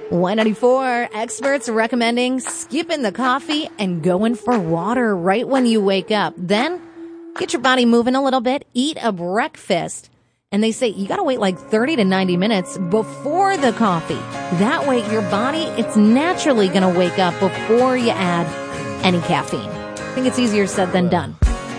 194 experts recommending skipping the coffee and going for water right when you wake up. Then get your body moving a little bit, eat a breakfast. And they say you got to wait like 30 to 90 minutes before the coffee. That way your body, it's naturally going to wake up before you add any caffeine. I think it's easier said than done.